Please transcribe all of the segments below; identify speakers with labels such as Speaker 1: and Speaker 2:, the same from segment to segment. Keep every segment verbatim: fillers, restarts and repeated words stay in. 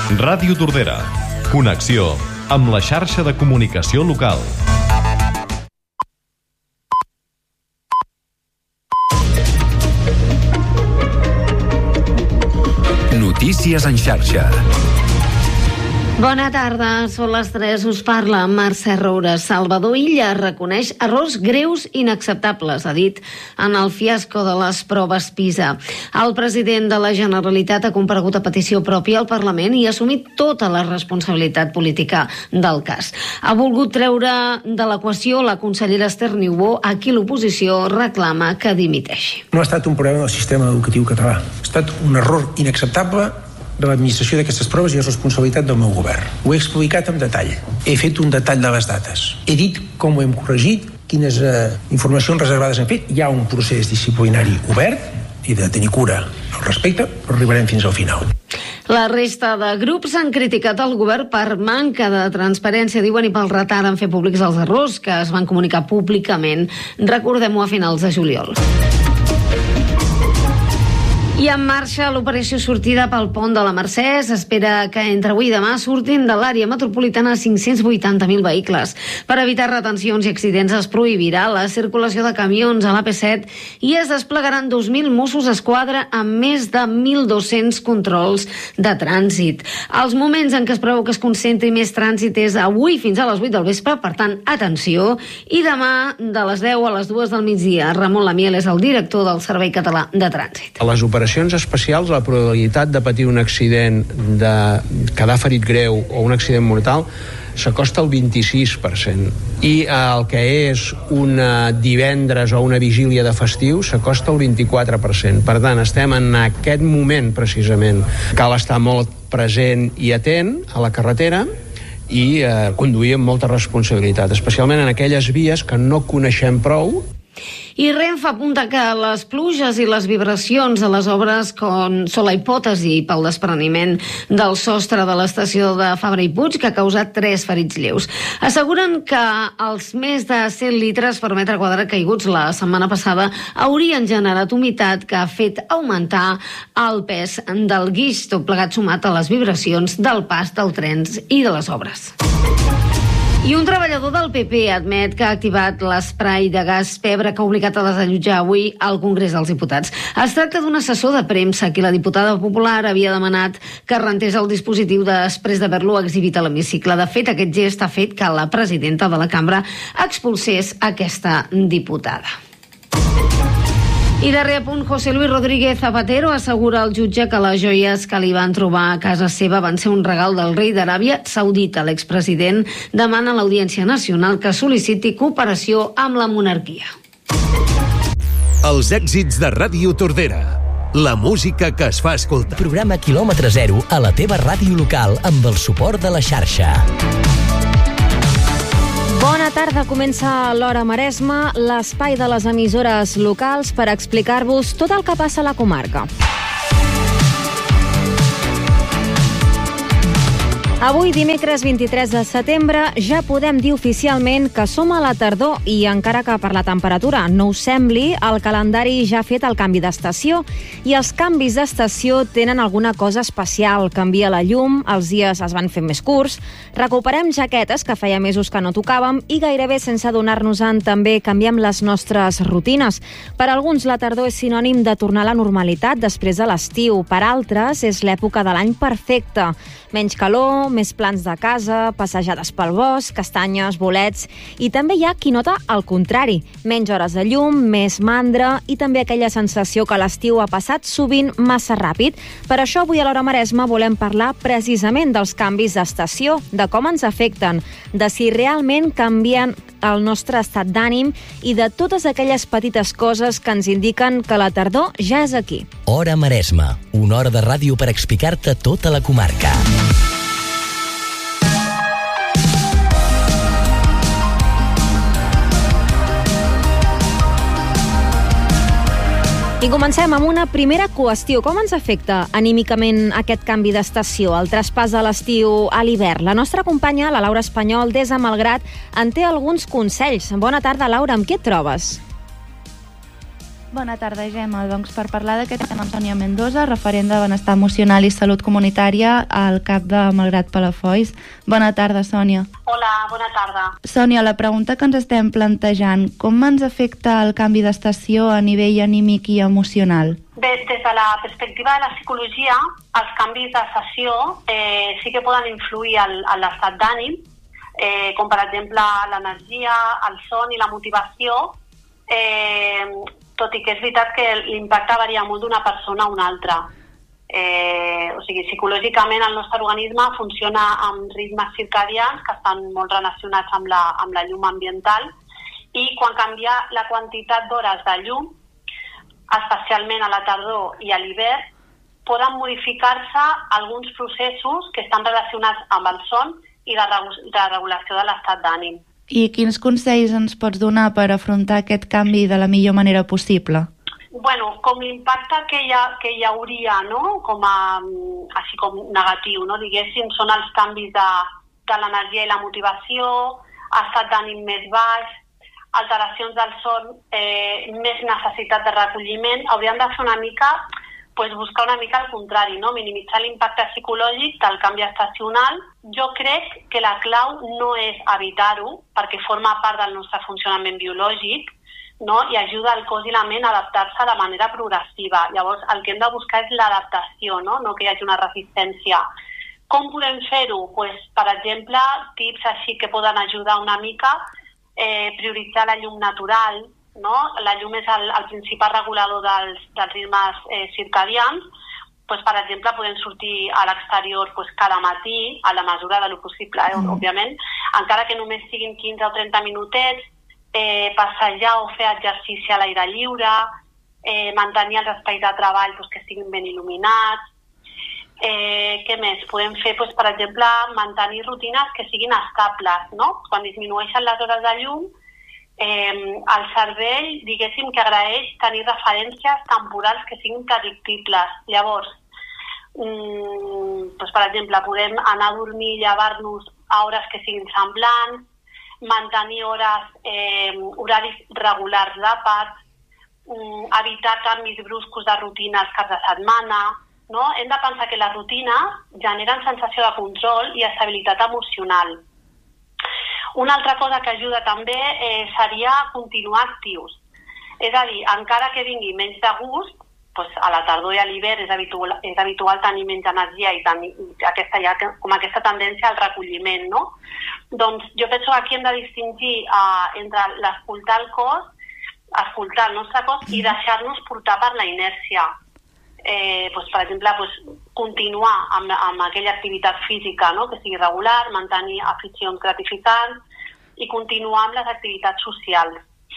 Speaker 1: Ràdio Tordera. Connexió amb la xarxa de comunicació local.
Speaker 2: Notícies en xarxa.
Speaker 3: Bona tarda, són les tres, us parla Mercè Roura. Salvador Illa reconeix errors greus inacceptables, ha dit en el fiasco de les proves PISA. El president de la Generalitat ha comparegut a petició pròpia al Parlament i ha assumit tota la responsabilitat política del cas. Ha volgut treure de l'equació la consellera Esther Niubó, a qui l'oposició reclama que dimiteixi.
Speaker 4: No ha estat un problema del sistema educatiu català, ha estat un error inacceptable de l'administració d'aquestes proves i és responsabilitat del meu govern. Ho he explicat en detall. He fet un detall de les dates. He dit com ho hem corregit, quines eh, informacions reservades hem fet. Hi ha un procés disciplinari obert i de tenir cura al respecte, però arribarem fins al final.
Speaker 3: La resta de grups han criticat el govern per manca de transparència, diuen, i pel retard en fer públics els errors que es van comunicar públicament. Recordem-ho a finals de juliol. I en marxa l'operació sortida pel pont de la Mercè. S'espera que entre avui i demà surtin de l'àrea metropolitana cinc-cents vuitanta mil vehicles. Per evitar retencions i accidents es prohibirà la circulació de camions a l'A P set i es desplegaran dos mil Mossos d'Esquadra amb més de mil dos-cents controls de trànsit. Els moments en què es preveu que es concentri més trànsit és avui fins a les vuit del vespre, per tant, atenció, i demà de les deu a les dues del migdia. Ramon Lamiel és el director del Servei Català de Trànsit.
Speaker 5: A les operacions especials, la probabilitat de patir un accident, de quedar ferit greu o un accident mortal s'acosta al vint-i-sis per cent, i el que és un divendres o una vigília de festiu s'acosta al vint-i-quatre per cent. Per tant, estem en aquest moment precisament. Cal estar molt present i atent a la carretera i eh, conduir amb molta responsabilitat, especialment en aquelles vies que no coneixem prou.
Speaker 3: I Renfe apunta que les pluges i les vibracions de les obres con, són la hipòtesi pel despreniment del sostre de l'estació de Fabra i Puig, que ha causat tres ferits lleus. Asseguren que els més de cent litres per metre quadrat caiguts la setmana passada haurien generat humitat que ha fet augmentar el pes del guix, tot plegat sumat a les vibracions del pas dels trens i de les obres. I un treballador del P P admet que ha activat l'esprai de gas pebre que ha obligat a desallotjar avui al Congrés dels Diputats. Es tracta d'un assessor de premsa que la diputada popular havia demanat que rentés el dispositiu després d'haver-lo exhibit a l'hemicicle. De fet, aquest gest ha fet que la presidenta de la cambra expulsés aquesta diputada. I darrer apunt, José Luis Rodríguez Zapatero assegura al jutge que les joies que li van trobar a casa seva van ser un regal del rei d'Aràbia Saudita. L'expresident demana a l'Audiència Nacional que sol·liciti cooperació amb la monarquia.
Speaker 2: Els èxits de Ràdio Tordera. La música que es fa escoltar.
Speaker 6: Programa quilòmetre zero a la teva ràdio local amb el suport de la xarxa.
Speaker 7: Bona tarda, comença l'Hora Maresme, l'espai de les emissores locals per explicar-vos tot el que passa a la comarca. Avui, dimecres vint-i-tres de setembre, ja podem dir oficialment que som a la tardor i encara que per la temperatura no us sembli, el calendari ja ha fet el canvi d'estació i els canvis d'estació tenen alguna cosa especial. Canvia la llum, els dies es van fer més curts, recuperem jaquetes que feia mesos que no tocàvem i gairebé sense adonar-nos-en també canviem les nostres rutines. Per alguns la tardor és sinònim de tornar a la normalitat després de l'estiu, per altres és l'època de l'any perfecta. Menys calor, més plans de casa, passejades pel bosc, castanyes, bolets, i també hi ha qui nota el contrari, menys hores de llum, més mandra i també aquella sensació que l'estiu ha passat sovint massa ràpid. Per això avui a l'Hora Maresme volem parlar precisament dels canvis d'estació, de com ens afecten, de si realment canvien el nostre estat d'ànim i de totes aquelles petites coses que ens indiquen que la tardor ja és aquí.
Speaker 6: Hora Maresme, una hora de ràdio per explicar-te tota la comarca.
Speaker 7: I comencem amb una primera qüestió. Com ens afecta anímicament aquest canvi d'estació, el traspàs de l'estiu a l'hivern? La nostra companya, la Laura Espanyol, des de Malgrat, en té alguns consells. Bona tarda, Laura, amb què et trobes?
Speaker 8: Bona tarda, Gemma. Doncs per parlar d'aquest tema amb Sònia Mendoza, referent de benestar emocional i salut comunitària al CAP de Malgrat Palafolls. Bona tarda, Sònia.
Speaker 9: Hola, bona tarda.
Speaker 8: Sònia, la pregunta que ens estem plantejant, com ens afecta el canvi d'estació a nivell anímic i emocional?
Speaker 9: Bé, des de la perspectiva de la psicologia, els canvis d'estació eh, sí que poden influir en l'estat d'ànim, eh, com per exemple l'energia, el son i la motivació, eh, tot i que és veritat que l'impacte varia molt d'una persona a una altra. Eh, o sigui, psicològicament el nostre organisme funciona amb ritmes circadians que estan molt relacionats amb la, amb la llum ambiental, i quan canvia la quantitat d'hores de llum, especialment a la tardor i a l'hivern, poden modificar-se alguns processos que estan relacionats amb el son i la, regu- la regulació de l'estat d'ànim.
Speaker 8: I quins consells ens pots donar per afrontar aquest canvi de la millor manera possible?
Speaker 9: Bueno, com l'impacte que hi, ha, que hi hauria, no? com a, així com negatiu, no? diguéssim, són els canvis de, de l'energia i la motivació, estat d'ànim més baix, alteracions del son, eh, més necessitat de recolliment. Hauríem de fer una mica, pues, buscar una mica el contrari, no? minimitzar l'impacte psicològic del canvi estacional. Jo crec que la clau no és evitar-ho, perquè forma part del nostre funcionament biològic, no? i ajuda el cos i la ment a adaptar-se de manera progressiva. Llavors, el que hem de buscar és l'adaptació, no? no que hi hagi una resistència. Com podem fer-ho? Pues, per exemple, tips així que poden ajudar una mica, eh, prioritzar la llum natural, no? La llum és el, el principal regulador dels, dels ritmes eh, circadians. Pues, per exemple, podem sortir a l'exterior pues, cada matí, a la mesura de lo possible, eh, mm. òbviament, encara que només siguin quinze o trenta minutets, eh, passejar o fer exercici a l'aire lliure, eh, mantenir els espais de treball pues, que estiguin ben il·luminats. Eh, què més? Podem fer, pues, per exemple, mantenir rutines que siguin estables, no? Quan disminueixen les hores de llum, eh, el cervell, diguéssim, que agraeix tenir referències temporals que siguin predictibles. Llavors, mm, pues, per exemple, podem anar a dormir i llevar-nos a hores que siguin semblants, mantenir hores, eh, horaris regulars d'àpats, mm, evitar canvis bruscos de rutines cap de setmana, no? Hem de pensar que les rutines generen sensació de control i estabilitat emocional. Una altra cosa que ajuda també eh, seria continuar actius. És a dir, encara que vingui menys de gust, doncs a la tardor i a l'hivern és habitual, és habitual tenir menys energia i tenir aquesta, ja, com aquesta tendència al recolliment, no? Doncs jo penso que aquí hem de distingir eh, entre l'escoltar el cos, escoltar el nostre cos i deixar-nos portar per la inèrcia. Eh, doncs, per exemple, doncs, continuar amb, amb aquella activitat física, no? que sigui regular, mantenir aficions gratificants i continuar amb les activitats socials.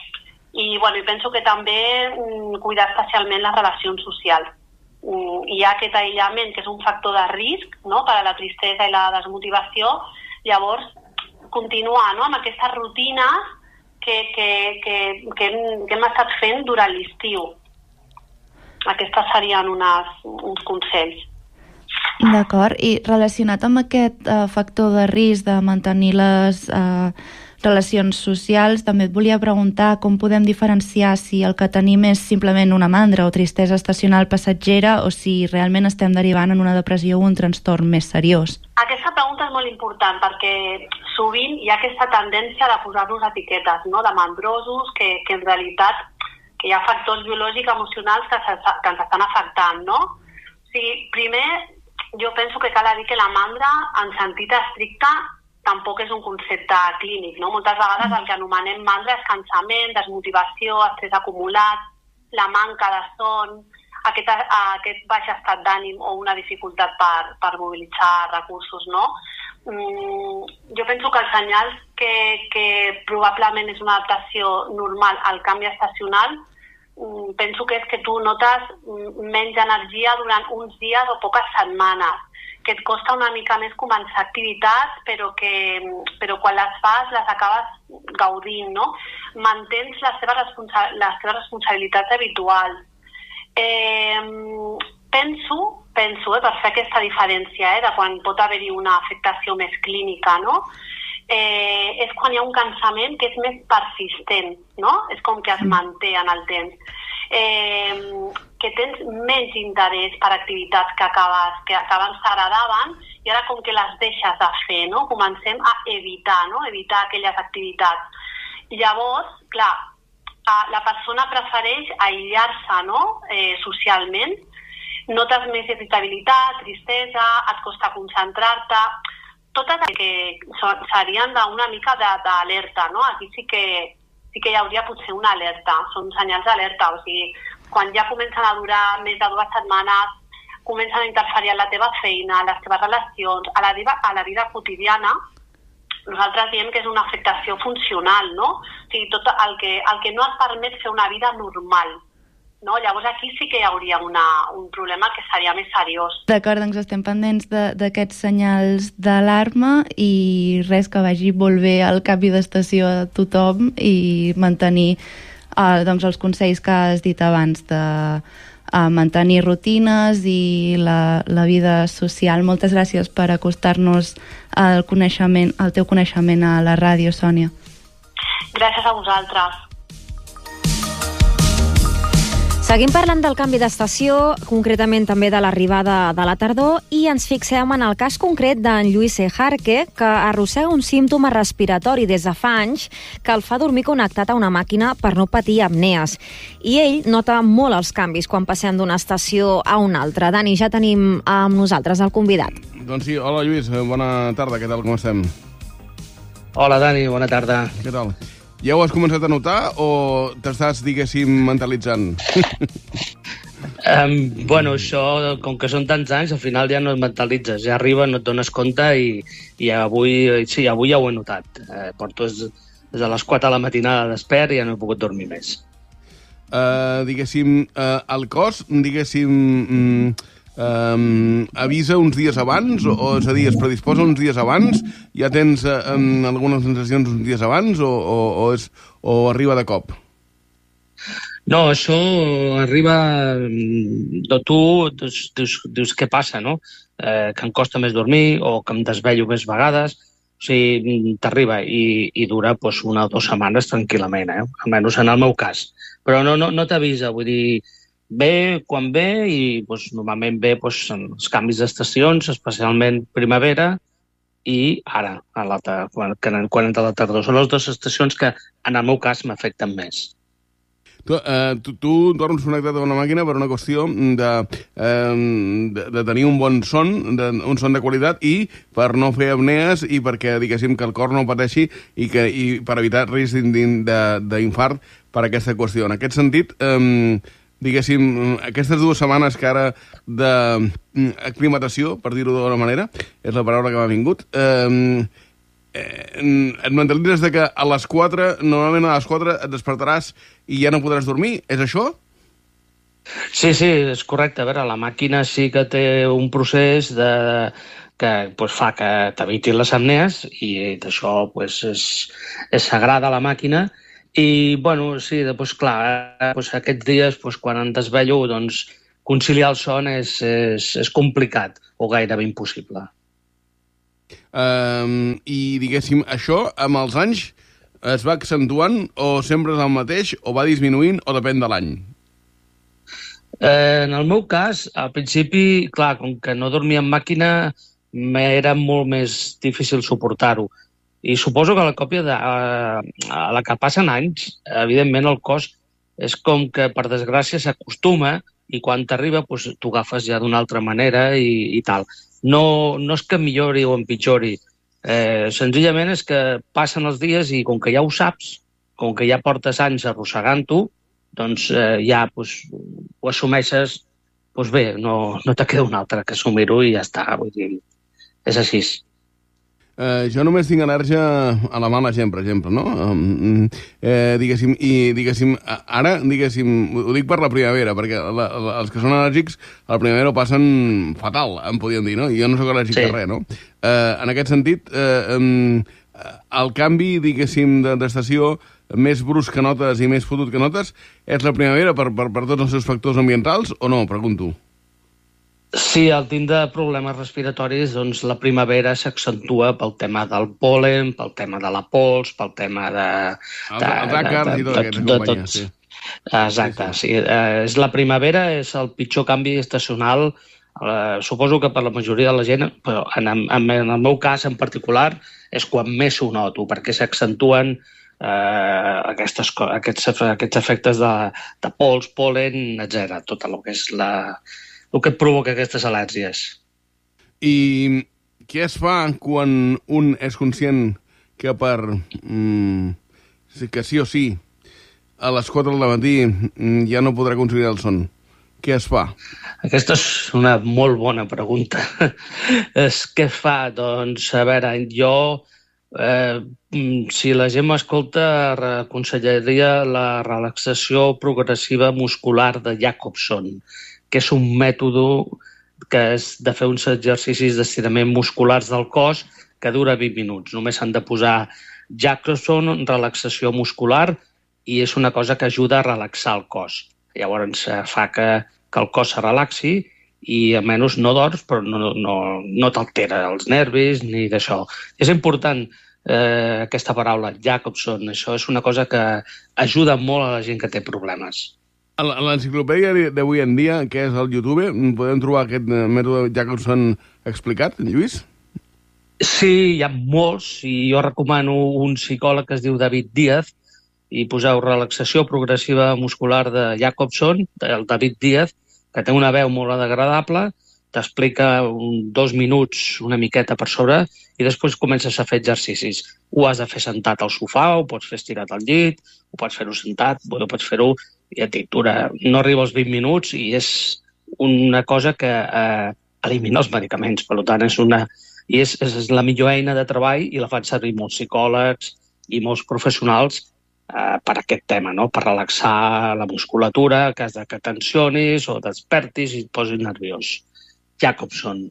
Speaker 9: I, bueno, i penso que també mm, cuidar especialment les relacions socials. Mm, hi ha aquest aïllament que és un factor de risc, no? per a la tristesa i la desmotivació. Llavors, continuar, no? amb aquestes rutines que, que, que, que, hem, que hem estat fent durant l'estiu. Aquestes serien unes, uns consells.
Speaker 8: D'acord, i relacionat amb aquest uh, factor de risc de mantenir les uh, relacions socials, també et volia preguntar com podem diferenciar si el que tenim és simplement una mandra o tristesa estacional passatgera o si realment estem derivant en una depressió o un trastorn més seriós.
Speaker 9: Aquesta pregunta és molt important perquè sovint hi ha aquesta tendència de posar-nos etiquetes, no? de mandrosos, que, que en realitat que hi ha factors biològics emocionals que, se, que ens estan afectant, no? O sigui, primer, jo penso que cal dir que la mandra, en sentit estricte, tampoc és un concepte clínic, no? Moltes vegades el que anomenem mandra és cansament, desmotivació, estrès acumulat, la manca de son, aquest, aquest baix estat d'ànim o una dificultat per, per mobilitzar recursos, no? Mm, jo penso que els senyals que, que probablement és una adaptació normal al canvi estacional, mm, penso que és que tu notes menys energia durant uns dies o poques setmanes, que et costa una mica més començar activitats, però que però quan les fas les acabes gaudint, no? Mantens les teves, responsa les teves responsabilitats habituals. Eh, penso, penso eh, per fer aquesta diferència eh, de quan pot haver-hi una afectació més clínica, no? Eh, és quan hi ha un cansament que és més persistent, no? És com que es manté en el temps. eh, que tens menys interès per activitats que, acabes, que, que abans t'agradaven i ara com que les deixes de fer, no? Comencem a evitar, no? Evitar aquelles activitats. Llavors, clar, la persona prefereix aïllar-se, no? eh, socialment, notes més irritabilitat, tristesa, et costa concentrar-te, totes que serien d'una mica d'alerta, no? Aquí sí que, sí que hi hauria potser una alerta, són senyals d'alerta, o sigui, quan ja comencen a durar més de dues setmanes, comencen a interferir en la teva feina, en les teves relacions, a la vida, a la vida quotidiana, nosaltres diem que és una afectació funcional, no? O sigui, tot el que, el que no et permet fer una vida normal. No? Llavors aquí sí que hi hauria una, un problema que seria més seriós.
Speaker 8: D'acord, doncs estem pendents d'aquests senyals d'alarma i res, que vagi molt bé el canvi d'estació a tothom i mantenir eh, doncs els consells que has dit abans de eh, mantenir rutines i la, la vida social. Moltes gràcies per acostar-nos al coneixement, al teu coneixement a la ràdio, Sònia.
Speaker 9: Gràcies a vosaltres.
Speaker 7: Seguim parlant del canvi d'estació, concretament també de l'arribada de la tardor, i ens fixem en el cas concret d'en Lluís Ejarque, que arrossega un símptoma respiratori des de fa anys que el fa dormir connectat a una màquina per no patir apnees. I ell nota molt els canvis quan passem d'una estació a una altra. Dani, ja tenim amb nosaltres el convidat.
Speaker 10: Doncs sí, hola Lluís, bona tarda, què tal, com estem?
Speaker 11: Hola Dani, bona tarda.
Speaker 10: Què tal? Ja ho has començat a notar o t'estàs, diguéssim, mentalitzant?
Speaker 11: um, bueno, això, com que són tants anys, al final ja no et mentalitzes, ja arriba, no et dones compte i, i avui, sí, avui ja ho he notat. Eh, porto des, des de les quatre de la matinada despert i ja no he pogut dormir més.
Speaker 10: Uh, diguéssim, uh, el cos, diguéssim... Mm, Um, avisa uns dies abans, o, o és a dir, es predisposa uns dies abans, ja tens uh, um, algunes sensacions uns dies abans, o, o, o, és, o arriba de cop?
Speaker 11: No, això arriba... De tu dius, dius, dius què passa, no? Eh, que em costa més dormir o que em desvello més vegades. O sigui, t'arriba i, i dura pues, una o dues setmanes tranquil·lament, eh? Almenys en el meu cas. Però no, no, no t'avisa, vull dir... Ve quan ve i doncs, normalment ve doncs, els canvis d'estacions, especialment primavera i ara, a la, quan, quan entra la tardor. Són les dues estacions que en el meu cas m'afecten més.
Speaker 10: Tu, eh, tu, tu dorms connectat a una màquina per una qüestió de, eh, de, de tenir un bon son, de, un son de qualitat i per no fer apnees i perquè, diguéssim, que el cor no pateixi i, que, i per evitar risc d'infart per aquesta qüestió. En aquest sentit... Eh, diguéssim, aquestes dues setmanes que ara d'aclimatació, per dir-ho d'alguna manera, és la paraula que m'ha vingut, eh, eh, et mentalitzes de que a les quatre, normalment a les quatre et despertaràs i ja no podràs dormir, és això?
Speaker 11: Sí, sí, és correcte. A veure, la màquina sí que té un procés de, que pues, fa que t'evitin les apnees i d'això pues, és, és sagrada la màquina. I, bueno, sí, doncs, clar, doncs, aquests dies, doncs, quan em desvello, doncs, conciliar el son és, és, és complicat o gairebé impossible.
Speaker 10: Um, I, diguéssim, això, amb els anys, es va accentuant o sempre és el mateix o va disminuint o depèn de l'any?
Speaker 11: Eh, en el meu cas, al principi, clar, com que no dormia en màquina, m'era molt més difícil suportar-ho. I suposo que la còpia de a la que passen anys, evidentment el cos és com que, per desgràcia, s'acostuma i quan t'arriba doncs, t'ho agafes ja d'una altra manera i, i tal. No, no és que millori o empitjori, eh, senzillament és que passen els dies i com que ja ho saps, com que ja portes anys arrossegant-ho, doncs eh, ja doncs, ho assumeixes, doncs bé, no, no te queda un altre que assumir-ho i ja està, vull dir, és així.
Speaker 10: Uh, jo només tinc al·lèrgia a la mala gent, per exemple, no? Um, eh, diguéssim, i diguéssim, ara, diguéssim, ho dic per la primavera, perquè la, la, els que són al·lèrgics a la primavera ho passen fatal, em podien dir, no? Jo no sóc al·lèrgic sí. a res, no? Uh, en aquest sentit, uh, um, el canvi, diguéssim, d'estació més brusc que notes i més fotut que notes és la primavera per, per, per tots els seus factors ambientals o no? Pregunto.
Speaker 11: Sí, al tindre problemes respiratoris, doncs la primavera s'accentua pel tema del pol·len, pel tema de la pols, pel tema de...
Speaker 10: Els àcars i tota aquesta companyia, sí.
Speaker 11: Exacte, sí. Eh, és la primavera, és el pitjor canvi estacional. Eh, suposo que per la majoria de la gent, però en, en, en el meu cas en particular, és quan més ho noto, perquè s'accentuen eh, aquestes, aquests, aquests efectes de, de pols, pol·len, etcètera. Tot el que és la, el que provoca aquestes al·lèrgies.
Speaker 10: I què es fa quan un és conscient que per mm, que sí o sí a les quatre del matí ja no podrà aconseguir el son? Què es fa?
Speaker 11: Aquesta és una molt bona pregunta. És què es fa? Doncs, a veure, jo, eh, si la gent m'escolta, aconsellaria la relaxació progressiva muscular de Jacobson, que és un mètode que és de fer uns exercicis d'estirament musculars del cos que dura vint minuts. Només s'han de posar Jacobson, relaxació muscular, i és una cosa que ajuda a relaxar el cos. Llavors fa que, que el cos se relaxi i almenys no dorms, però no, no, no t'altera els nervis ni d'això. És important eh, aquesta paraula, Jacobson. Això és una cosa que ajuda molt a la gent que té problemes.
Speaker 10: A l'enciclopèdia d'avui en dia, que és el YouTube, podem trobar aquest mètode Jacobson explicat, Lluís?
Speaker 11: Sí, hi ha molts, i jo recomano un psicòleg que es diu David Díaz, i poseu relaxació progressiva muscular de Jacobson, el David Díaz, que té una veu molt agradable, t'explica un, dos minuts una miqueta per sobre i després comences a fer exercicis. Ho has de fer sentat al sofà, ho pots fer estirat al llit, ho pots fer-ho sentat, ho pots fer-ho, ja et dic, dura, no arriba als vint minuts i és una cosa que eh, elimina els medicaments. Per tant, és, una, i és, és la millor eina de treball i la fan servir molts psicòlegs i molts professionals eh, per aquest tema, no? Per relaxar la musculatura, en cas de que tensionis o despertis i et posis nerviós. Jacobson.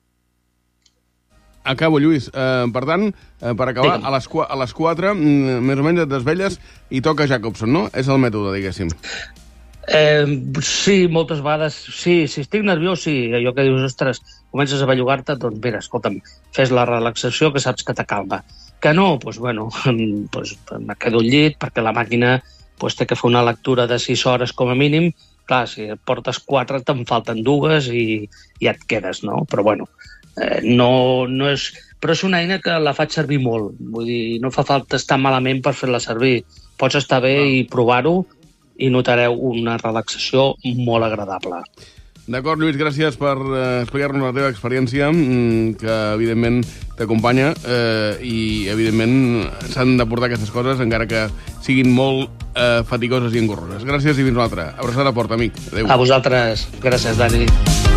Speaker 10: Acabo, Lluís. Uh, per tant, uh, per acabar, a les, a les quatre, mm, més o menys et desvelles i toca Jacobson, no? És el mètode, diguéssim.
Speaker 11: Eh, sí, moltes vegades, sí, si estic nerviós, sí, allò que dius, ostres, comences a bellugar-te, doncs mira, escolta'm, fes la relaxació que saps que t'acalma. Que no, doncs bueno, doncs me quedo al llit perquè la màquina doncs, té que fer una lectura de sis hores com a mínim. Clar, si et portes quatre, te'n falten dues i ja et quedes, no? Però bueno, eh, no, no és... Però és una eina que la faig servir molt. Vull dir, no fa falta estar malament per fer-la servir. Pots estar bé i provar-ho i notareu una relaxació molt agradable.
Speaker 10: D'acord, Lluís, gràcies per eh, explicar-nos la teva experiència, que evidentment t'acompanya eh, i evidentment s'han de portar aquestes coses encara que siguin molt eh, fatigoses i engorroses. Gràcies i fins una altra. Abraçada a Port, amic. Adéu.
Speaker 11: A vosaltres. Gràcies, Dani.